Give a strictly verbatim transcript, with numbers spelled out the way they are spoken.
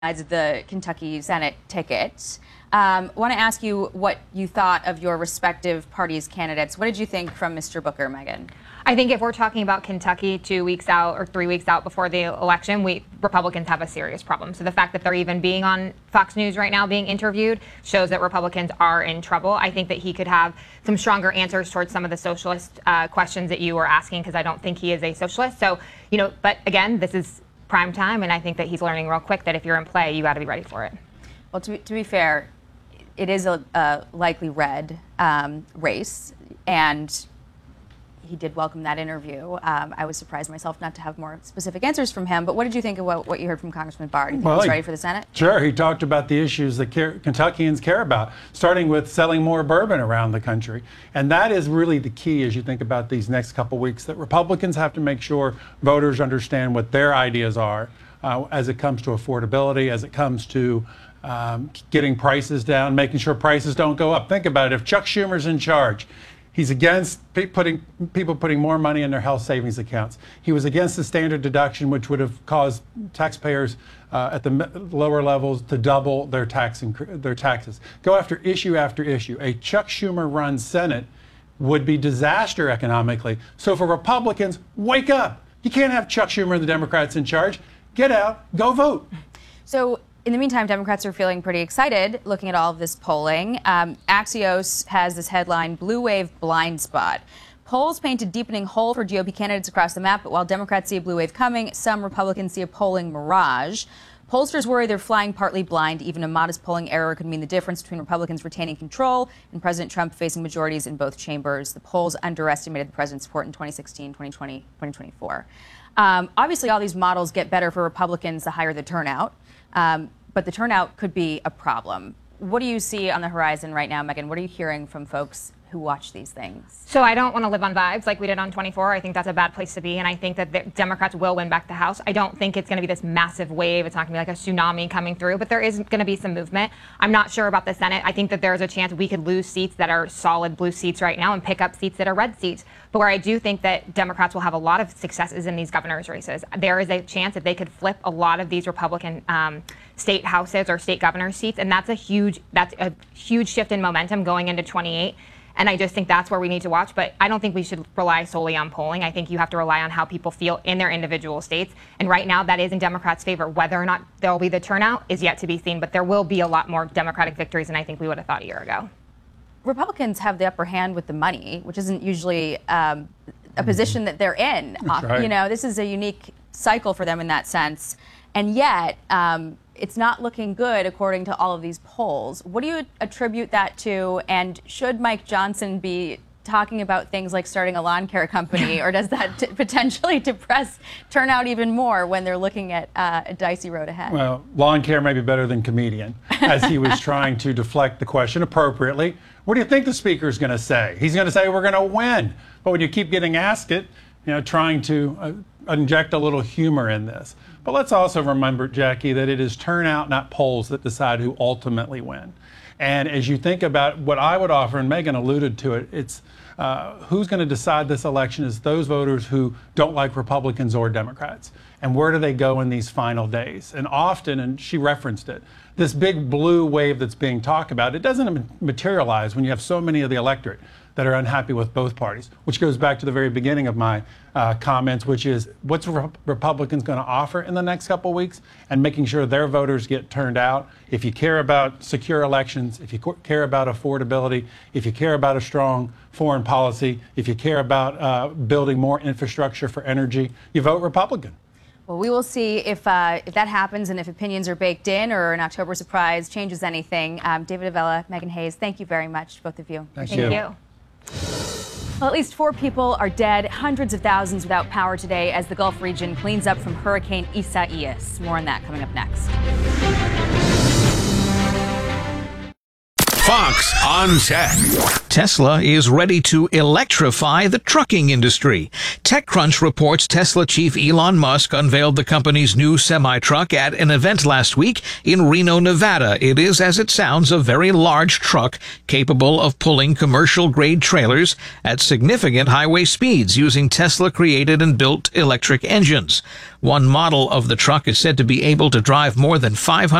of the Kentucky Senate ticket. Um, want to ask you what you thought of your respective parties' candidates. What did you think from Mister Booker, Megan? I think if we're talking about Kentucky two weeks out or three weeks out before the election, we Republicans have a serious problem. So the fact that they're even being on Fox News right now being interviewed shows that Republicans are in trouble. I think that he could have some stronger answers towards some of the socialist uh, questions that you were asking, because I don't think he is a socialist. So, you know, but again, this is prime time, and I think that he's learning real quick that if you're in play, you got to be ready for it. Well, to be, to be fair, it is a, a likely red um, race, and he did welcome that interview. Um, I was surprised myself not to have more specific answers from him, but what did you think of what, what you heard from Congressman Barr? Do you think well, he's he, ready for the Senate? Sure. He talked about the issues that care, Kentuckians care about, starting with selling more bourbon around the country. And that is really the key as you think about these next couple weeks, that Republicans have to make sure voters understand what their ideas are uh, as it comes to affordability, as it comes to um, getting prices down, making sure prices don't go up. Think about it. If Chuck Schumer's in charge, he's against putting people putting more money in their health savings accounts. He was against the standard deduction, which would have caused taxpayers uh, at the lower levels to double their tax their taxes. Go after issue after issue. A Chuck Schumer-run Senate would be disaster economically. So for Republicans, wake up. You can't have Chuck Schumer and the Democrats in charge. Get out, go vote. So in the meantime, Democrats are feeling pretty excited looking at all of this polling. Um, Axios has this headline, Blue Wave Blind Spot. Polls paint a deepening hole for G O P candidates across the map, but while Democrats see a blue wave coming, some Republicans see a polling mirage. Pollsters worry they're flying partly blind. Even a modest polling error could mean the difference between Republicans retaining control and President Trump facing majorities in both chambers. The polls underestimated the president's support in twenty sixteen, twenty twenty, twenty twenty-four. Um, obviously, all these models get better for Republicans the higher the turnout. Um, but the turnout could be a problem. What do you see on the horizon right now, Megan? What are you hearing from folks who watch these things? So I don't want to live on vibes like we did on twenty-four. I think that's a bad place to be, and I think that the Democrats will win back the House. I don't think it's going to be this massive wave. It's not going to be like a tsunami coming through, but there is going to be some movement. I'm not sure about the Senate. I think that there's a chance we could lose seats that are solid blue seats right now and pick up seats that are red seats. But where I do think that Democrats will have a lot of successes in these governor's races, there is a chance that they could flip a lot of these Republican um, state houses or state governor seats, and that's a huge that's a huge shift in momentum going into twenty-eight. And I just think that's where we need to watch. But I don't think we should rely solely on polling. I think you have to rely on how people feel in their individual states. And right now, that is in Democrats' favor. Whether or not there will be the turnout is yet to be seen. But there will be a lot more Democratic victories than I think we would have thought a year ago. Republicans have the upper hand with the money, which isn't usually um, a position that they're in. That's right. You know, this is a unique cycle for them in that sense. And yet, um, it's not looking good according to all of these polls. What do you attribute that to? And should Mike Johnson be talking about things like starting a lawn care company, or does that t potentially depress turnout even more when they're looking at uh, a dicey road ahead? Well, lawn care may be better than comedian, as he was trying to deflect the question appropriately. What do you think the speaker is going to say? He's going to say we're going to win. But when you keep getting asked it, you know, trying to uh, inject a little humor in this. But let's also remember, Jackie, that it is turnout, not polls, that decide who ultimately win. And as you think about what I would offer, and Megan alluded to it, it's uh, who's going to decide this election is those voters who don't like Republicans or Democrats. And where do they go in these final days? And often, and she referenced it, this big blue wave that's being talked about, it doesn't materialize when you have so many of the electorate that are unhappy with both parties, which goes back to the very beginning of my uh, comments, which is what's Re Republicans going to offer in the next couple of weeks, and making sure their voters get turned out. If you care about secure elections, if you care about affordability, if you care about a strong foreign policy, if you care about uh, building more infrastructure for energy, you vote Republican. Well, we will see if, uh, if that happens and if opinions are baked in or an October surprise changes anything. Um, David Avella, Megan Hayes, thank you very much, both of you. Thank, Thank you. you. Well, at least four people are dead, hundreds of thousands without power today as the Gulf region cleans up from Hurricane Isaias. More on that coming up next. Fox on Tech. Tesla is ready to electrify the trucking industry. TechCrunch reports Tesla chief Elon Musk unveiled the company's new semi-truck at an event last week in Reno, Nevada. It is, as it sounds, a very large truck capable of pulling commercial-grade trailers at significant highway speeds using Tesla-created and built electric engines. One model of the truck is said to be able to drive more than five hundred